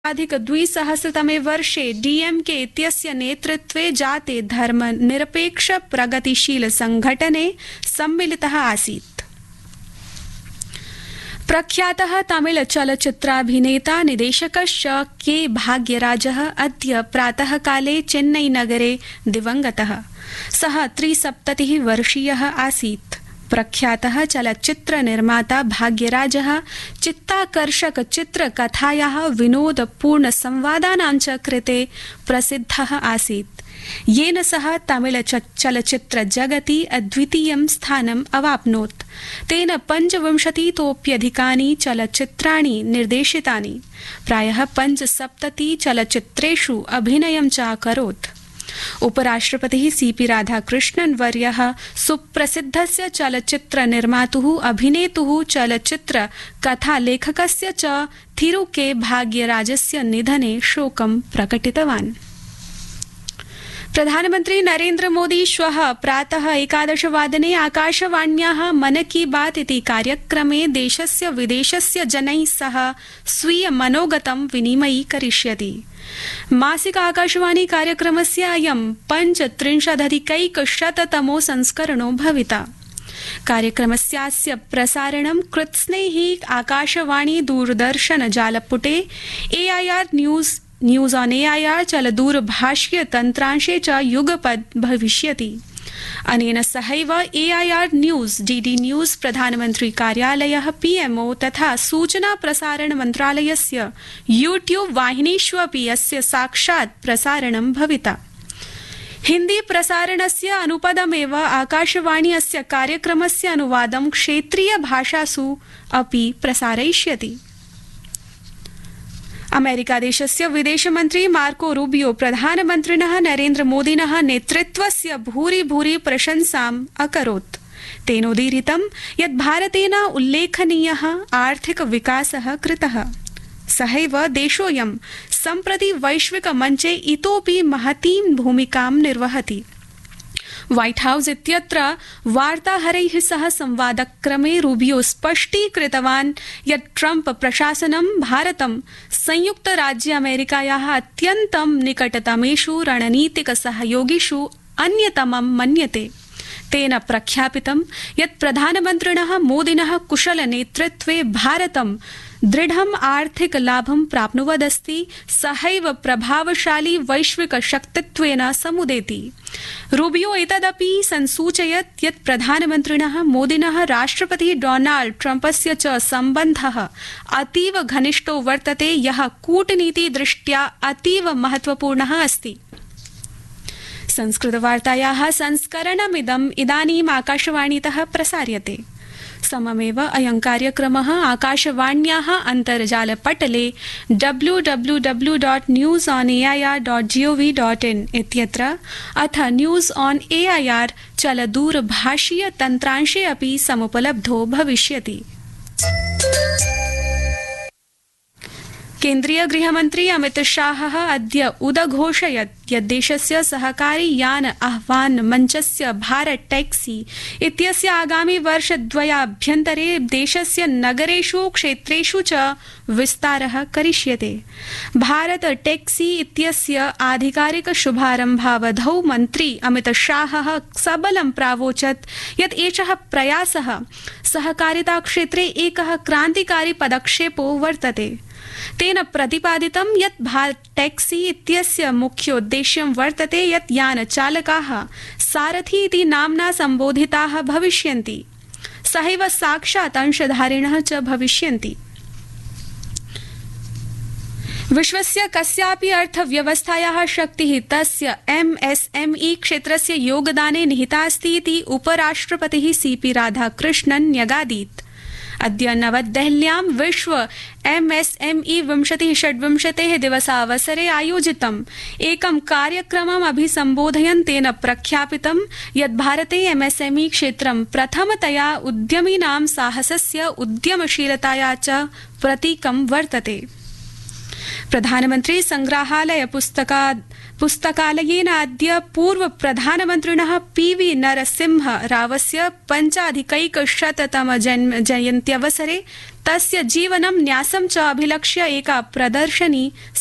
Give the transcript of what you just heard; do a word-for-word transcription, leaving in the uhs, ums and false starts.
अधिक द्विसहस्रतमे वर्षे डीएमके इत्यस्य नेतृत्वे जाते धर्मनिरपेक्ष प्रगतिशील संघटने सम्मिलितः आसीत्। प्रख्यातः तमिल चलच्चित्राभिनेता निदेशकश्च के भाग्यराजः अद्य प्रातःकाले चेन्नई नगरे दिवंगतः। सः त्रिसप्ततिः वर्षीयः आसीत्। प्रख्यातः चलच्चित्र निर्माता भाग्यराजः चित्ताकर्षक चित्रकथायाः विनोदपूर्ण संवादानां च कृते प्रसिद्धः आसीत्, येन सः तमिल चलच्चित्र जगति अद्वितीयं स्थानम् अवाप्नोत्। तेन पञ्चविंशतितोऽप्यधिकानि चलच्चित्राणि निर्देशितानि, प्रायः पञ्चसप्तति चलच्चित्रेषु अभिनयं च अकरोत्। उपराष्ट्रपतिः सीपी राधाकृष्णन् वर्यः सुप्रसिद्धस्य चलच्चित्र निर्मातुः अभिनेतुः चलच्चित्र कथालेखकस्य च थिरु के भाग्यराजस्य निधने शोकं प्रकटितवान्। प्रधानमन्त्री नरेन्द्र मोदी श्वः प्रातः एकादशवादने आकाशवाण्याः मन की बात इति कार्यक्रमे देशस्य विदेशस्य जनैः सह स्वीय मनोगतं विनिमयीकरिष्यति। मासिक आकाशवाणी कार्यक्रमस्य अयं पञ्चत्रिंशदधिकैकशततमो संस्करणो भविता। कार्यक्रमस्यास्य प्रसारणं कृत्स्नैः आकाशवाणी दूरदर्शन जालपुटे AIR news news on AIR चलदूरभाषीय तन्त्रांशे च युगपद् भविष्यति। अनेन सहैव एआईआर न्यूज, डीडी न्यूज, प्रधानमन्त्री कार्यालयः, पीएमओ तथा सूचना प्रसारण मन्त्रालयस्य यूट्यूब वाहिनीष्वपि अस्य साक्षात् प्रसारणं भविता। हिन्दी प्रसारणस्य अनुपदमेव आकाशवाणी अस्य कार्यक्रमस्य अनुवादं क्षेत्रीय भाषासु अपि प्रसारयिष्यति। अमेरिकादेशस्य विदेशमन्त्री मार्को रूबियो प्रधानमन्त्रिणः नरेन्द्र मोदिनः नेतृत्वस्य भूरि भूरि प्रशंसाम् अकरोत्। तेनोदीरितं यत् भारतेन उल्लेखनीयः आर्थिक विकासः कृतः। सहैव देशोऽयं सम्प्रति वैश्विक मञ्चे इतोपि महतीं भूमिकां निर्वहति। व्हाइट हाउस इत्यत्र वार्ताहरैः सह संवादक्रमे रूबियो स्पष्टीकृतवान् यत् ट्रम्प प्रशासनं भारतं संयुक्तराज्य अमेरिकायाः अत्यन्तं निकटतमेषु रणनीतिक सहयोगिषु अन्यतमं मन्यते। तेन प्रख्यापितं यत् प्रधानमन्त्रिणः मोदिनः कुशल नेतृत्वे भारतं दृढम् आर्थिक लाभं प्राप्नुवदस्ति, सहैव प्रभावशाली वैश्विक शक्तित्वेन समुदेति। रूबियो एतदपि संसूचयत् यत् प्रधानमन्त्रिणः मोदिनः राष्ट्रपतिः डोनाल्ड ट्रम्पस्य च सम्बन्धः अतीव घनिष्ठो वर्तते, यः कूटनीतिदृष्ट्या अतीव महत्वपूर्णः अस्ति। संस्कृतवार्तायाः संस्करणमिदम् इदानीम् आकाशवाणीतः प्रसार्यते। सममेव अयं कार्यक्रमः आकाशवाण्याः अन्तर्जालपटले W W W dot news on AIR dot gov dot in इत्यत्र अथ न्यूज ऑन एआईआर चलदूरभाषीय तन्त्रांशे अपि समुपलब्धो भविष्यति। केन्द्रीय गृहमन्त्री अमित शाहः अद्य उदघोषयत् यत् देशस्य सहकारी यान आह्वान मञ्चस्य भारत टैक्सी इत्यस्य आगामि वर्षद्वयाभ्यन्तरे देशस्य नगरेषु क्षेत्रेषु च विस्तारः करिष्यते। भारत टैक्सी इत्यस्य आधिकारिक शुभारम्भावधौ मन्त्री अमित शाहः सबलं प्रावोचत् यत् एषः प्रयासः सहकारिता क्षेत्रे एकः क्रान्तिकारी पदक्षेपो वर्तते। तेन प्रतिपादितं यत् भारत टैक्सी इत्यस्य मुख्योद्देश्यं वर्तते यत् यानचालकाः सारथी इति नाम्ना सम्बोधिताः भविष्यन्ति, सहैव साक्षात् अंशधारिणः च भविष्यन्ति। विश्वस्य कस्यापि अर्थव्यवस्थायाः शक्तिः तस्य एमएसएमई क्षेत्रस्य योगदाने निहिता अस्ति इति उपराष्ट्रपतिः सीपी राधाकृष्णन् न्यगादीत्। अद्य नवदेहल्यां विश्व एमएसएमई विंशतिः षड्विंशतेः दिवसावसरे आयोजितम् एकं कार्यक्रमम् अभिसम्बोधयन् तेन प्रख्यापितं यत् भारते एमएसएमई क्षेत्रं प्रथमतया उद्यमिनां साहसस्य, उद्यमशीलताया च प्रतीकं वर्तते। प्रधानमन्त्री संग्रहालय पुस्तका पुस्तकालयेन अद्य पूर्व प्रधानमन्त्रिणः पी वी नरसिंह रावस्य पञ्चाधिकैकशततम जयन्त्यवसरे तस्य जीवनं न्यासं च अभिलक्ष्य एका प्रदर्शनी